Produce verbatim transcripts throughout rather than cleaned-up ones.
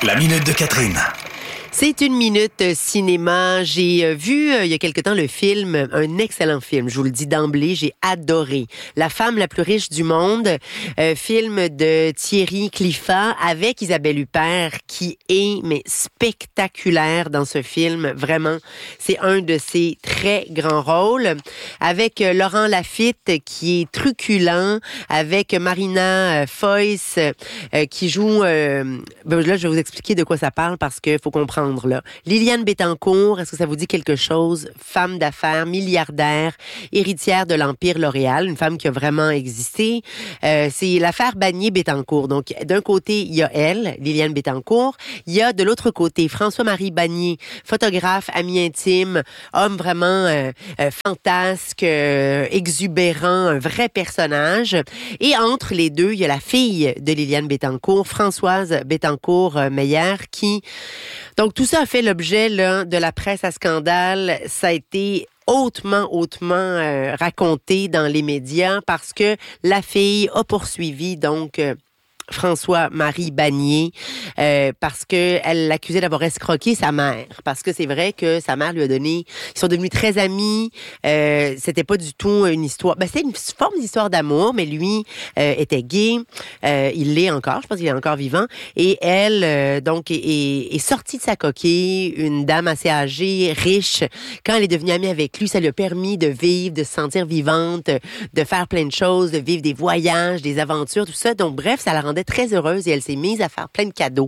La minute de Catherine. C'est une minute cinéma. J'ai vu euh, il y a quelque temps le film, un excellent film, je vous le dis d'emblée, j'ai adoré. La femme la plus riche du monde, euh, film de Thierry Cliffat avec Isabelle Huppert qui est mais spectaculaire dans ce film. Vraiment, c'est un de ses très grands rôles. Avec euh, Laurent Lafitte qui est truculent, avec Marina euh, Foïs euh, qui joue... Euh, ben là, je vais vous expliquer de quoi ça parle parce qu'il faut comprendre. Là. Liliane Bettencourt, est-ce que ça vous dit quelque chose? Femme d'affaires, milliardaire, héritière de l'Empire L'Oréal, une femme qui a vraiment existé. Euh, c'est l'affaire Bagné-Bettencourt. Donc, d'un côté, il y a elle, Liliane Bettencourt. Il y a de l'autre côté François-Marie Bagné, photographe, ami intime, homme vraiment euh, euh, fantasque, euh, exubérant, un vrai personnage. Et entre les deux, il y a la fille de Liliane Bettencourt, Françoise Bettencourt-Meyer, qui... Donc, tout ça a fait l'objet là, de la presse à scandale. Ça a été hautement, hautement euh, raconté dans les médias parce que la fille a poursuivi, donc... Euh, François-Marie Bagné, euh, parce qu'elle l'accusait d'avoir escroqué sa mère. Parce que c'est vrai que sa mère lui a donné... Ils sont devenus très amis. Euh, c'était pas du tout une histoire... Ben, c'était une forme d'histoire d'amour, mais lui euh, était gay. Euh, il l'est encore. Je pense qu'il est encore vivant. Et elle, euh, donc, est, est, est sortie de sa coquille, une dame assez âgée, riche. Quand elle est devenue amie avec lui, ça lui a permis de vivre, de se sentir vivante, de faire plein de choses, de vivre des voyages, des aventures, tout ça. Donc, bref, ça la rendait très heureuse et elle s'est mise à faire plein de cadeaux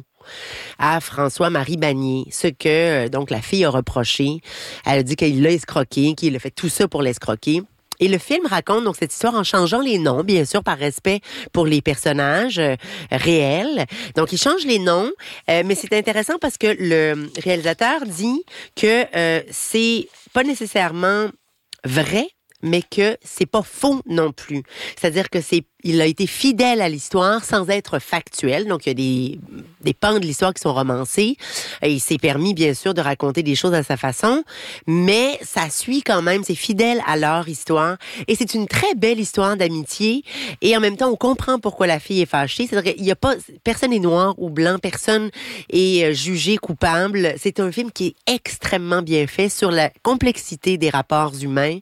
à François-Marie Bagné, ce que donc la fille a reproché. Elle a dit qu'il l'a escroqué, qu'il a fait tout ça pour l'escroquer. Et le film raconte donc cette histoire en changeant les noms, bien sûr, par respect pour les personnages euh, réels. Donc, il change les noms, euh, mais c'est intéressant parce que le réalisateur dit que euh, c'est pas nécessairement vrai, mais que c'est pas faux non plus. C'est-à-dire que c'est il a été fidèle à l'histoire sans être factuel. Donc, il y a des, des pans de l'histoire qui sont romancés. Et il s'est permis, bien sûr, de raconter des choses à sa façon. Mais ça suit quand même, c'est fidèle à leur histoire. Et c'est une très belle histoire d'amitié. Et en même temps, on comprend pourquoi la fille est fâchée. C'est-à-dire qu'il y a pas, personne n'est noir ou blanc, personne est jugé coupable. C'est un film qui est extrêmement bien fait sur la complexité des rapports humains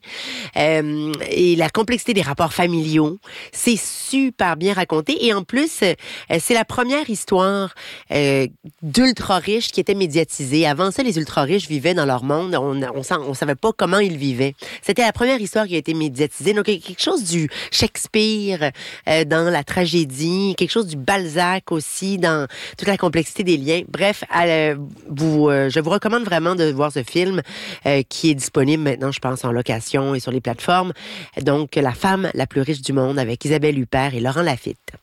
euh, et la complexité des rapports familiaux. C'est super bien raconté. Et en plus, euh, c'est la première histoire euh, d'ultra-riches qui était médiatisée. Avant ça, les ultra-riches vivaient dans leur monde. On on, on savait pas comment ils vivaient. C'était la première histoire qui a été médiatisée. Donc, quelque chose du Shakespeare euh, dans la tragédie, quelque chose du Balzac aussi dans toute la complexité des liens. Bref, euh, vous, euh, je vous recommande vraiment de voir ce film euh, qui est disponible maintenant, je pense, en location et sur les plateformes. Donc, La femme la plus riche du monde avec Isabelle Huppert et Laurent Lafitte.